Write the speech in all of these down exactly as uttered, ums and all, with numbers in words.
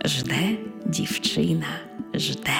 Жде дівчина, жде.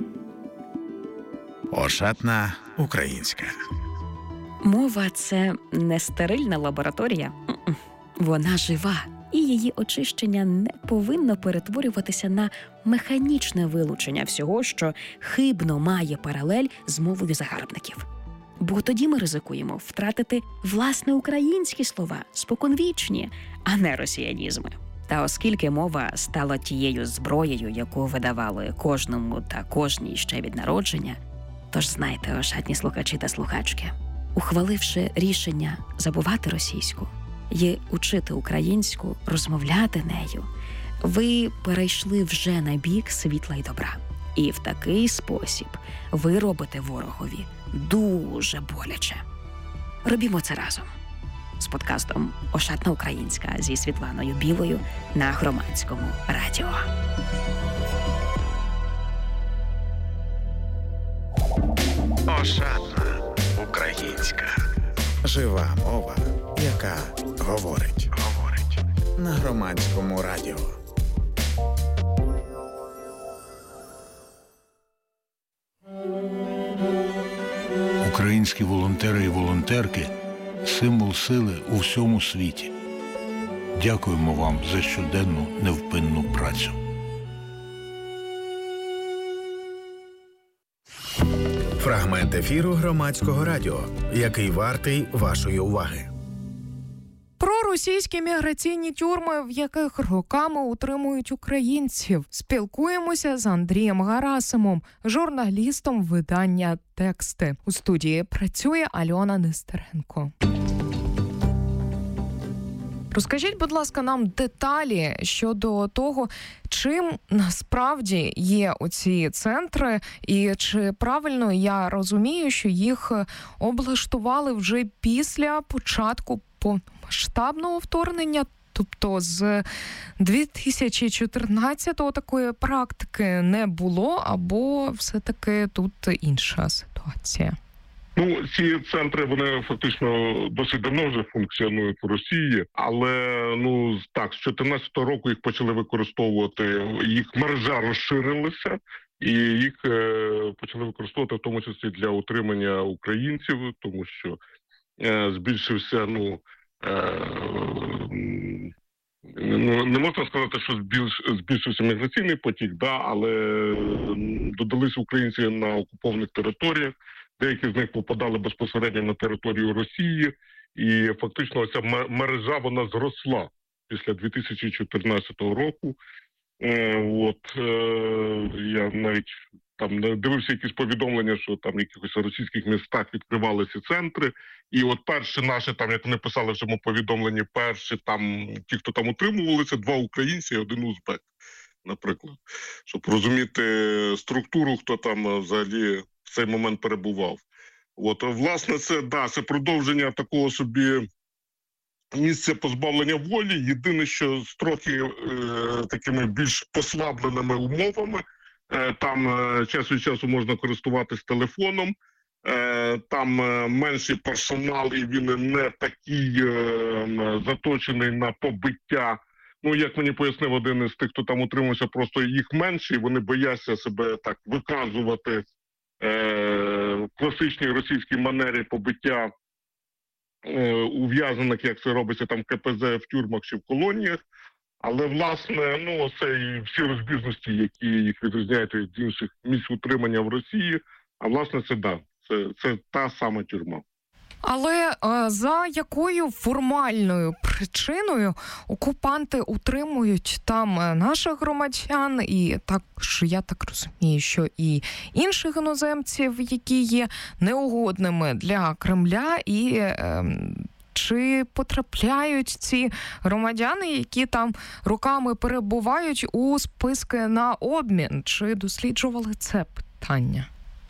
Ошатна українська. Мова – це не стерильна лабораторія. Вона жива, і її очищення не повинно перетворюватися на механічне вилучення всього, що хибно має паралель з мовою загарбників. Бо тоді ми ризикуємо втратити власне українські слова, споконвічні, а не росіянізми. Та оскільки мова стала тією зброєю, яку видавали кожному та кожній ще від народження, тож знайте, ошатні слухачі та слухачки, ухваливши рішення забувати російську і учити українську, розмовляти нею, ви перейшли вже на бік світла й добра. І в такий спосіб ви робите ворогові дуже боляче. Робімо це разом. З подкастом «Ошатна українська» зі Світланою Білою на Громадському радіо. Ошатна українська. Жива мова, яка говорить. Говорить. На Громадському радіо. Українські волонтери і волонтерки – символ сили у всьому світі. Дякуємо вам за щоденну невпинну працю. Фрагмент ефіру Громадського радіо, який вартий вашої уваги. Проросійські міграційні тюрми, в яких роками утримують українців. Спілкуємося з Андрієм Гарасимом, журналістом видання «Тексти». У студії працює Альона Нестеренко. Розкажіть, будь ласка, нам деталі щодо того, чим насправді є оці центри, і чи правильно я розумію, що їх облаштували вже після початку повномасштабного вторгнення, тобто з дві тисячі чотирнадцятого такої практики не було, або все-таки тут інша ситуація? Ну, ці центри, вони фактично досить давно вже функціонують в Росії, але, ну, так, з чотирнадцятого року їх почали використовувати, їх мережа розширилася, і їх е, почали використовувати в тому числі для утримання українців, тому що е, збільшився, ну, е, ну, не можна сказати, що збільш, збільшився міграційний потік, да, але додалися українці на окупованих територіях. Деякі з них попадали безпосередньо на територію Росії, і фактично ця мережа, вона зросла після дві тисячі чотирнадцятого року. Е, от, е, я навіть там дивився якісь повідомлення, що там в якихось російських містах відкривалися центри, і от перші наші, там, як вони писали в цьому повідомленні, перші там, ті, хто там утримувалися, два українці і один узбек, наприклад. Щоб розуміти структуру, хто там взагалі в цей момент перебував. От, власне, це, да, це продовження такого собі місця позбавлення волі. Єдине, що з трохи е, такими більш послабленими умовами. Е, там е, час від часу можна користуватись телефоном, е, там е, менший персонал, і він не такий е, заточений на побиття. Ну, як мені пояснив один із тих, хто там утримався, просто їх менше, і вони бояться себе так виказувати в класичній російській манері побиття ув'язаних, як це робиться там в ка пе зет, в тюрмах чи в колоніях. Але, власне, ну, це і всі розбіжності, які їх відрізняють від інших місць утримання в Росії. А, власне, це, да, це, це та сама тюрма. Але а, за якою формальною причиною окупанти утримують там наших громадян і також, я так розумію, що і інших іноземців, які є неугодними для Кремля, і е, чи потрапляють ці громадяни, які там роками перебувають, у списки на обмін? Чи досліджували це питання?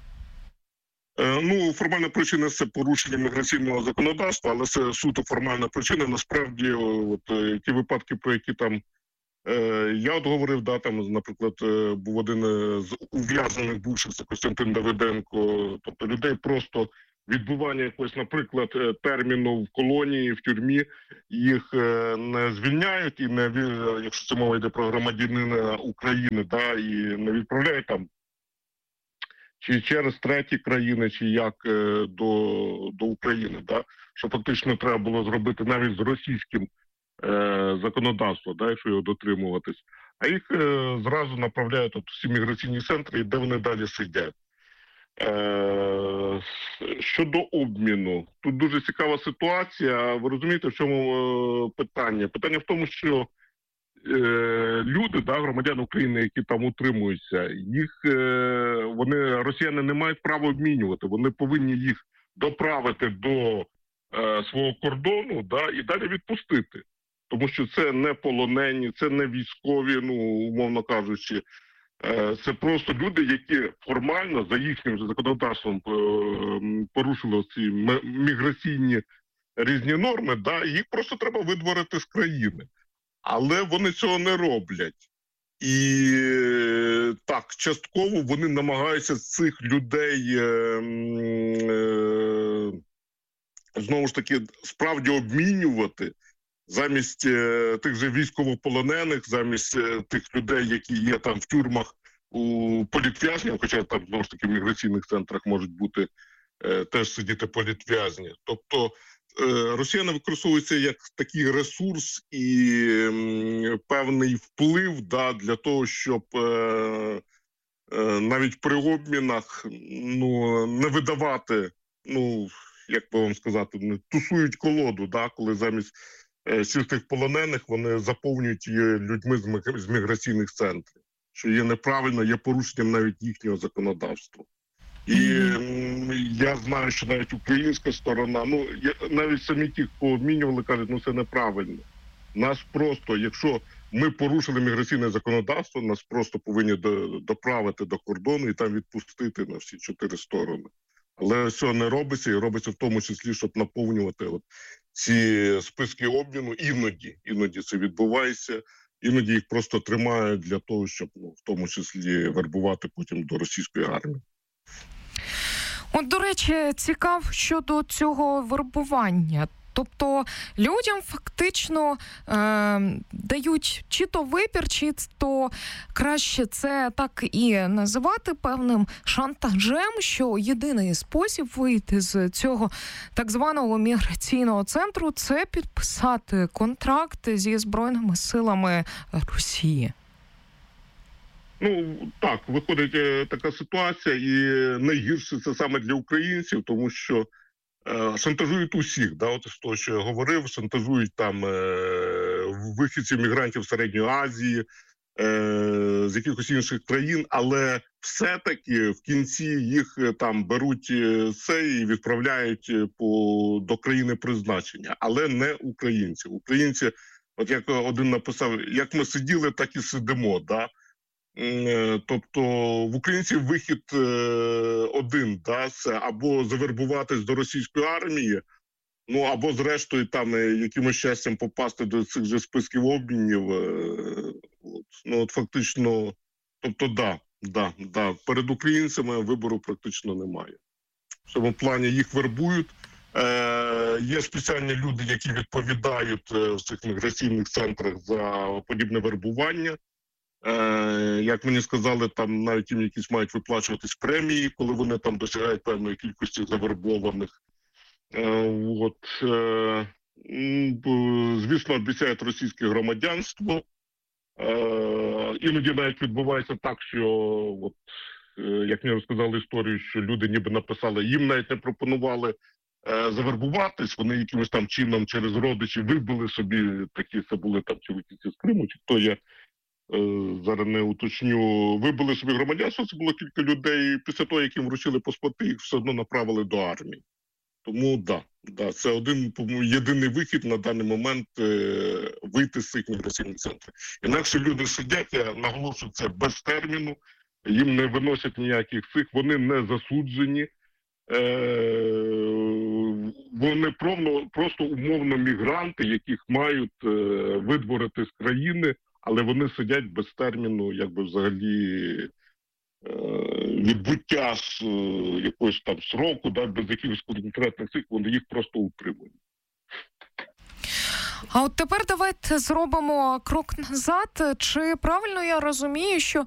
Ну, формальна причина – це порушення міграційного законодавства, але це суто формальна причина. Насправді, от, ті випадки, про які там е, я от говорив, да, там, наприклад, був один з ув'язаних бувших, це Костянтин Давиденко, тобто людей просто відбування якогось, наприклад, терміну в колонії, в тюрмі, їх не звільняють і не, якщо це мова йде про громадянина України, да, і не відправляють там чи через треті країни, чи як до, до України, да, що фактично треба було зробити навіть з російським е, законодавством, да, якщо його дотримуватись, а їх е, зразу направляють от всі міграційні центри, де вони далі сидять. Е, щодо обміну, тут дуже цікава ситуація. Ви розумієте, в чому е, питання? Питання в тому, що е, люди, да, громадяни України, які там утримуються, їх е, вони, росіяни, не мають права обмінювати. Вони повинні їх доправити до е, свого кордону, да, і далі відпустити. Тому що це не полонені, це не військові, ну, умовно кажучи. Це просто люди, які формально за їхнім же законодавством порушили ці міграційні різні норми, да, їх просто треба видворити з країни. Але вони цього не роблять. І так, частково вони намагаються цих людей знову ж таки справді обмінювати. Замість е, тих же військовополонених, замість е, тих людей, які є там в тюрмах у політв'язнів, хоча там, знову ж таки, в міграційних центрах можуть бути е, теж сидіти політв'язні. Тобто е, росіяни використовуються як такий ресурс і е, певний вплив, да, для того, щоб е, е, навіть при обмінах, ну, не видавати, ну, як би вам сказати, не тусують колоду, да, коли замість всіх тих полонених вони заповнюють її людьми з міграційних центрів, що є неправильно, є порушенням навіть їхнього законодавства. І mm-hmm. я знаю, що навіть українська сторона, ну, навіть самі ті, хто обмінювали, кажуть, ну це неправильно. Нас просто, якщо ми порушили міграційне законодавство, нас просто повинні доправити до кордону і там відпустити на всі чотири сторони. Але цього не робиться, і робиться в тому числі, щоб наповнювати от ці списки обміну. Іноді, іноді це відбувається, іноді їх просто тримають для того, щоб, ну, в тому числі вербувати потім до російської армії. От, до речі, цікаво щодо цього вербування. Тобто людям фактично е, дають чи то вибір, чи то краще це так і називати певним шантажем, що єдиний спосіб вийти з цього так званого міграційного центру – це підписати контракт зі Збройними силами Росії. Ну, так, виходить така ситуація, і найгірше це саме для українців, тому що шантажують усіх, да, от з того, що я говорив, шантажують там е, вихідців мігрантів Середньої Азії, е, з якихось інших країн, але все-таки в кінці їх там беруть це і відправляють по, до країни призначення, але не українців. Українці, от як один написав, як ми сиділи, так і сидимо, да. Тобто в українців вихід е, один, да, це або завербуватись до російської армії, ну або зрештою там якимось щастям попасти до цих же списків обмінів. Е, от, ну от фактично, тобто да, да, да, перед українцями вибору практично немає. В цьому плані їх вербують. Е, є спеціальні люди, які відповідають в цих міграційних центрах за подібне вербування. Е, як мені сказали, там навіть їм якісь мають виплачуватись премії, коли вони там досягають певної кількості завербованих. Е, от, е, звісно, обіцяють російське громадянство. Е, іноді навіть відбувається так, що, от, е, як мені розказали історію, що люди ніби написали, їм навіть не пропонували е, завербуватись, вони якимось там чином через родичів вибили собі, такі це були там чоловіки з Криму, чи хто є. Зараз не уточню, вибили собі громадянство, це було кілька людей, після того, яким вручили паспорти, їх все одно направили до армії. Тому, да, да, це один єдиний вихід на даний момент е, вийти з цих міграційних центрів. Інакше люди сидять, я наголошую, це без терміну, їм не виносять ніяких цих, вони не засуджені, е, вони просто, просто умовно мігранти, яких мають е, видворити з країни, але вони сидять без терміну, якби взагалі відбуття з якогось там сроку, да, без якихось конкретних цих, вони їх просто утримують. А от тепер давайте зробимо крок назад. Чи правильно я розумію, що